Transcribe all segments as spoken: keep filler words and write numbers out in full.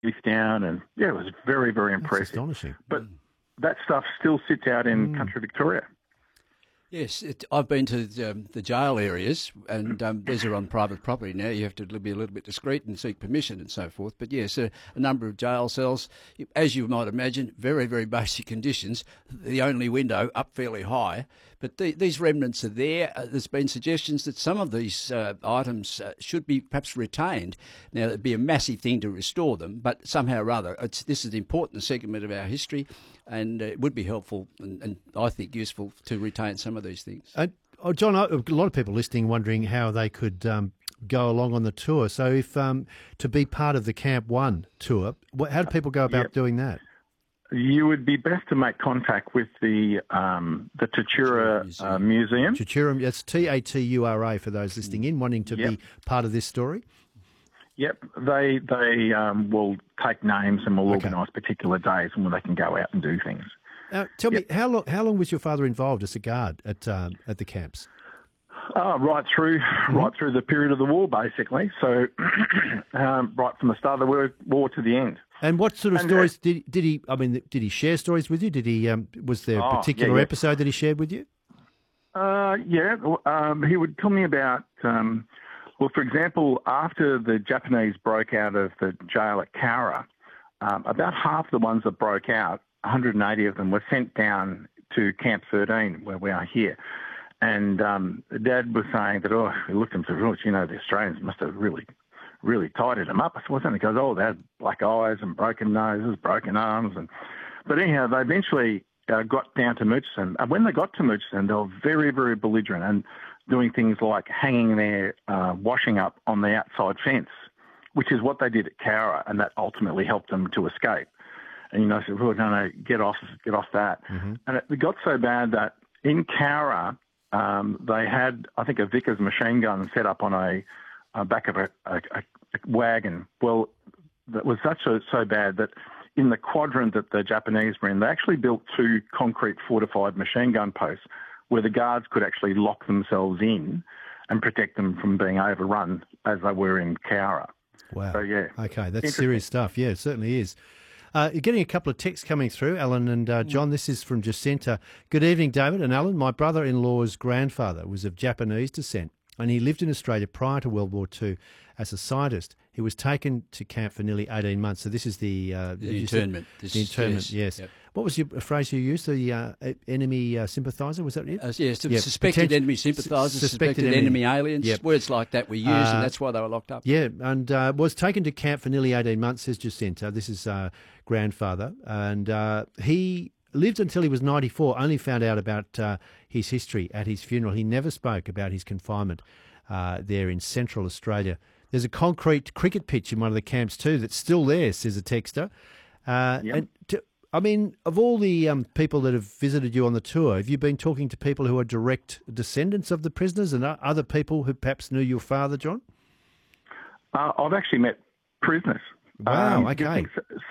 down, and yeah, it was very, very impressive. That's astonishing. But that stuff still sits out in Mm. country Victoria. Yes, it, I've been to the, um, the jail areas, and um, these are on private property now. You have to be a little bit discreet and seek permission and so forth. But yes, a, a number of jail cells, as you might imagine, very, very basic conditions. The only window up fairly high. But the, these remnants are there. Uh, there's been suggestions that some of these uh, items uh, should be perhaps retained. Now, it'd be a massive thing to restore them, but somehow or other, it's, this is an important segment of our history, and uh, it would be helpful and, and I think useful to retain some of these things. Uh, oh, John, a lot of people listening wondering how they could um, go along on the tour. So if um, to be part of the Camp One tour, how do people go about Yep. doing that? You would be best to make contact with the um, the Tatura uh, Museum. Tatura, that's T A T U R A for those listening in, wanting to Yep. be part of this story. Yep, they they um, will take names and will Okay. organise particular days when they can go out and do things. Now, tell Yep. me, how long how long was your father involved as a guard at um, at the camps? Oh, right through right through the period of the war, basically. So um, right from the start of the war, war to the end. And what sort of And, uh, stories did did he? I mean, did he share stories with you? Did he? Um, was there a Oh, particular yeah, yeah. episode that he shared with you? Uh, yeah, um, he would tell me about, um, well, for example, after the Japanese broke out of the jail at Cowra, um, about half the ones that broke out, one hundred eighty of them, were sent down to Camp thirteen, where we are here. And um, Dad was saying that, oh, he looked at them and said, oh, you know, the Australians must have really, really tidied them up. I said, what's that? He goes, oh, they had black eyes and broken noses, broken arms. and But anyhow, they eventually uh, got down to Murchison. And when they got to Murchison, they were very, very belligerent and doing things like hanging their uh, washing up on the outside fence, which is what they did at Cowra, and that ultimately helped them to escape. And, you know, I said, oh, no, no, get off, get off that. Mm-hmm. And it got so bad that in Cowra, um, they had, I think, a Vickers machine gun set up on a, a back of a, a, a wagon. Well, that was such a, so bad that in the quadrant that the Japanese were in, they actually built two concrete fortified machine gun posts where the guards could actually lock themselves in and protect them from being overrun as they were in Cowra. Wow. So, yeah. Okay, that's Interesting. serious stuff. Yeah, it certainly is. Uh, you're getting a couple of texts coming through, Alan and uh, John. This is from Jacinta. Good evening, David and Alan. My brother-in-law's grandfather was of Japanese descent, and he lived in Australia prior to World War Two as a scientist. He was taken to camp for nearly eighteen months. So this is the... Uh, The you said- internment. This- the internment, yes, yes. yep. What was your phrase you used? The uh, enemy uh, sympathiser, was that it? Uh, yes, Yeah, suspected potent- enemy sympathisers, suspected suspected, enemy- enemy, aliens, Yep. words like that we use, Uh, and that's why they were locked up. Yeah, and uh, was taken to camp for nearly eighteen months, says Jacinta. This is uh, grandfather. And uh, he lived until he was ninety-four, only found out about uh, his history at his funeral. He never spoke about his confinement uh, there in central Australia. There's a concrete cricket pitch in one of the camps too that's still there, says a texter. Uh, Yep. And to, I mean, of all the um, people that have visited you on the tour, have you been talking to people who are direct descendants of the prisoners and o- other people who perhaps knew your father, John? Uh, I've actually met prisoners. Wow, Um, okay.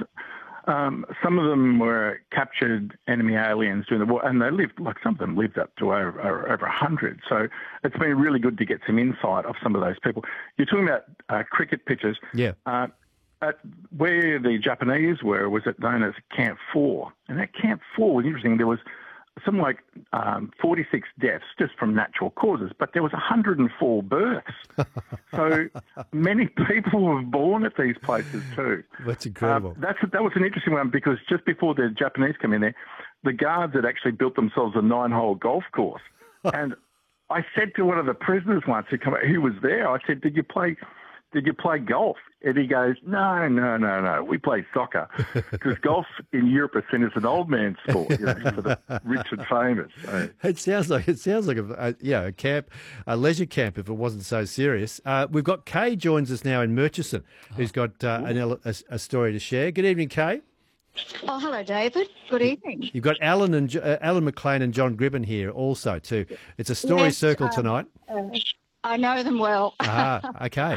Um, some of them were captured enemy aliens during the war, and they lived, like some of them lived up to over over a hundred. So it's been really good to get some insight of some of those people. You're talking about uh, cricket pitches. Yeah. Uh, at where the Japanese were was it known as Camp Four, and at Camp Four was interesting. There was something like um, forty-six deaths just from natural causes, but there was one hundred four births. So many people were born at these places too. That's incredible. Uh, that's that was an interesting one because just before the Japanese came in there, the guards had actually built themselves a nine-hole golf course. And I said to one of the prisoners once who come who was there, I said, "Did you play? Did you play golf?" And he goes, "No, no, no, no. We play soccer because golf in Europe is seen as an old man's sport, you know, for the rich and famous." So, It sounds like it sounds like a, a yeah a camp, a leisure camp. If it wasn't so serious, uh, we've got Kay joins us now in Murchison, who's got uh, an, ele- a, a story to share. Good evening, Kay. Oh, hello, David. Good evening. You've got Alan and Jo- uh, Alan McLean and John Gribben here also too. It's a story Yes, circle um, tonight. Uh, I know them well. Ah, okay.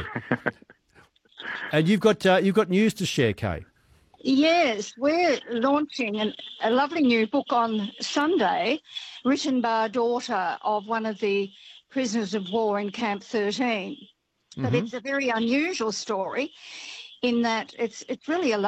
And you've got uh, you've got news to share, Kay. Yes, we're launching an, a lovely new book on Sunday, written by a daughter of one of the prisoners of war in Camp thirteen. But Mhm. it's a very unusual story in that it's it's really a